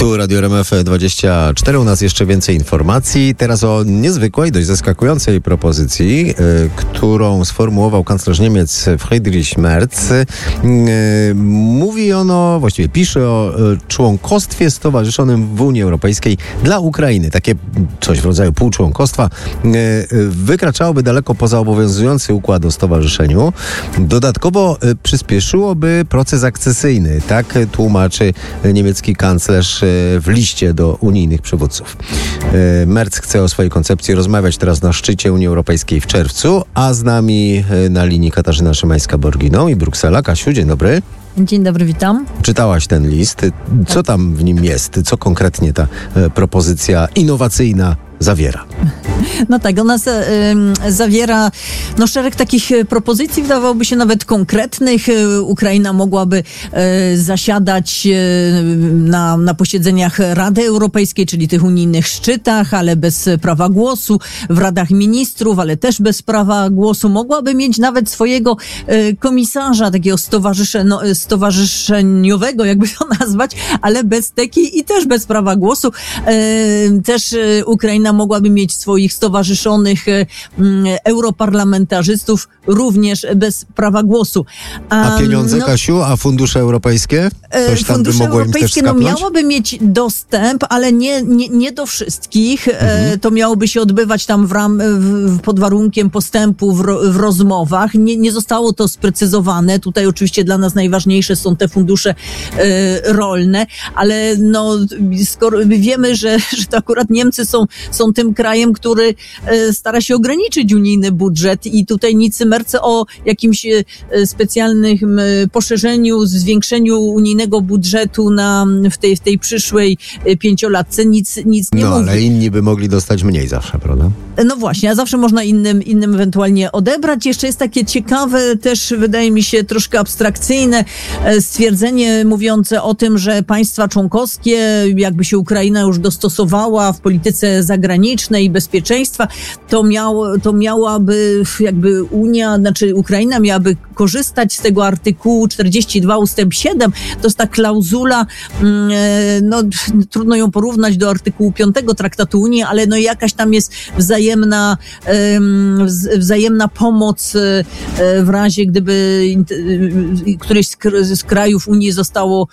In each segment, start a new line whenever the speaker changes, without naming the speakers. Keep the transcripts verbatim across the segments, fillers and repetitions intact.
Tu Radio R M F dwadzieścia cztery, u nas jeszcze więcej informacji. Teraz o niezwykłej, dość zaskakującej propozycji, y, którą sformułował kanclerz Niemiec Friedrich Merz. Y, mówi ono, właściwie pisze o y, członkostwie stowarzyszonym w Unii Europejskiej dla Ukrainy. Takie coś w rodzaju półczłonkostwa y, y, wykraczałoby daleko poza obowiązujący układ o stowarzyszeniu. Dodatkowo y, przyspieszyłoby proces akcesyjny. Tak tłumaczy niemiecki kanclerz w liście do unijnych przywódców. Merz chce o swojej koncepcji rozmawiać teraz na szczycie Unii Europejskiej w czerwcu, a z nami na linii Katarzyna Szymańska-Borginą i Bruksela. Kasiu, dzień dobry.
Dzień dobry, witam.
Czytałaś ten list. Co tam w nim jest? Co konkretnie ta propozycja innowacyjna zawiera?
No tak, ona z, y, zawiera no, szereg takich propozycji, wydawałoby się nawet konkretnych. Ukraina mogłaby y, zasiadać y, na, na posiedzeniach Rady Europejskiej, czyli tych unijnych szczytach, ale bez prawa głosu, w Radach Ministrów, ale też bez prawa głosu. Mogłaby mieć nawet swojego y, komisarza, takiego stowarzysze, no, stowarzyszeniowego, jakby to nazwać, ale bez teki i też bez prawa głosu. Y, też y, Ukraina mogłaby mieć swoich stowarzyszonych e, europarlamentarzystów również bez prawa głosu.
A, a pieniądze, no, Kasiu? A fundusze europejskie? Coś tam by mogło im też skapnąć?
No, miałoby mieć dostęp, ale nie, nie, nie do wszystkich. Mhm. E, to miałoby się odbywać tam w ram, w, pod warunkiem postępu w, ro, w rozmowach. Nie, nie zostało to sprecyzowane. Tutaj oczywiście dla nas najważniejsze są te fundusze e, rolne, ale no, skoro wiemy, że, że to akurat Niemcy są, są tym krajem, który e, stara się ograniczyć unijny budżet i tutaj nic Merz o jakimś e, specjalnym e, poszerzeniu, zwiększeniu unijnego budżetu na, w, tej, w tej przyszłej e, pięciolatce nic, nic nie
no,
mówi.
No ale inni by mogli dostać mniej zawsze, prawda?
No właśnie, a zawsze można innym, innym ewentualnie odebrać. Jeszcze jest takie ciekawe, też wydaje mi się troszkę abstrakcyjne e, stwierdzenie mówiące o tym, że państwa członkowskie, jakby się Ukraina już dostosowała w polityce zagranicznej i bezpieczeństwa, to, miało, to miałaby jakby Unia, znaczy Ukraina miałaby korzystać z tego artykułu czterdzieści dwa ustęp siedem. To jest ta klauzula, no trudno ją porównać do artykułu piątego Traktatu Unii, ale no jakaś tam jest wzajemna, wzajemna pomoc w razie, gdyby któreś z krajów Unii zostało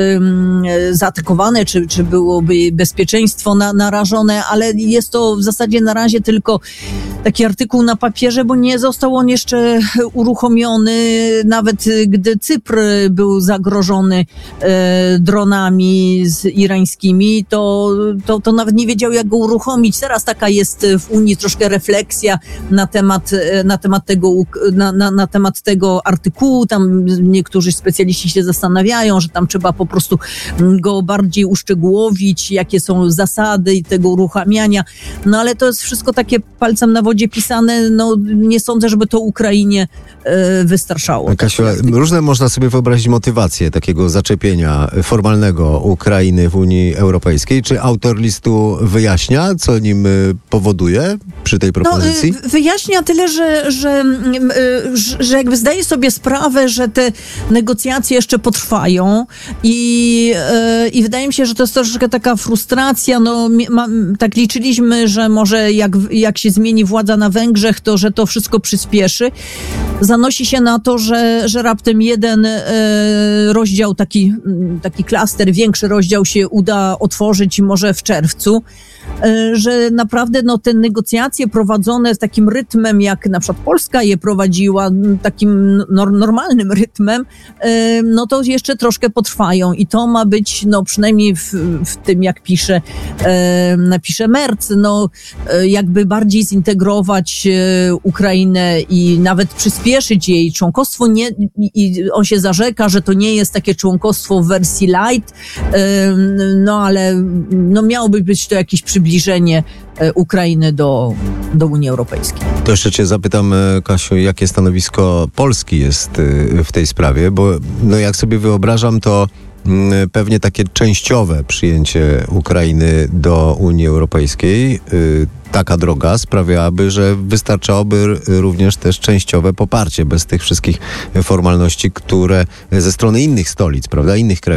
zaatakowane, czy, czy byłoby bezpieczeństwo na, narażone, ale jest to w zasadzie na razie tylko taki artykuł na papierze, bo nie został on jeszcze uruchomiony, nawet gdy Cypr był zagrożony e, dronami z irańskimi, to, to, to nawet nie wiedział, jak go uruchomić. Teraz taka jest w Unii troszkę refleksja na temat, na temat tego, na, na, na temat tego artykułu. Tam niektórzy specjaliści się zastanawiają, że tam trzeba po prostu go bardziej uszczegółowić, jakie są zasady tego uruchamiania. No ale to jest wszystko takie palcem na wodzie pisane. No nie sądzę, żeby to Ukrainie e, wystarczało.
Kasiu, różne można sobie wyobrazić motywacje takiego zaczepienia formalnego Ukrainy w Unii Europejskiej. Czy autor listu wyjaśnia, co nim powoduje przy tej propozycji?
No, wyjaśnia tyle, że, że, że jakby zdaje sobie sprawę, że te negocjacje jeszcze potrwają i, i wydaje mi się, że to jest troszeczkę taka frustracja. No, ma, tak liczyliśmy, że może jak, jak się zmieni władza na Węgrzech, to że to wszystko przyspieszy. Zanosi się na to, że, że raptem jeden e, rozdział, taki, taki klaster, większy rozdział się uda otworzyć może w czerwcu, e, że naprawdę no, te negocjacje prowadzone z takim rytmem, jak na przykład Polska je prowadziła, takim no, normalnym rytmem, e, no to jeszcze troszkę potrwają i to ma być, no przynajmniej w, w tym, jak pisze, e, napisze Merz, no e, jakby bardziej zintegrować e, Ukrainę i nawet przyspieszyć jej członkostwo. Nie, i on się zarzeka, że to nie jest takie członkostwo w wersji light, no ale no miałoby być to jakieś przybliżenie Ukrainy do, do Unii Europejskiej.
To jeszcze cię zapytam, Kasiu, jakie stanowisko Polski jest w tej sprawie, bo no jak sobie wyobrażam, to pewnie takie częściowe przyjęcie Ukrainy do Unii Europejskiej, taka droga sprawiałaby, że wystarczałoby również też częściowe poparcie bez tych wszystkich formalności, które ze strony innych stolic, prawda, innych krajów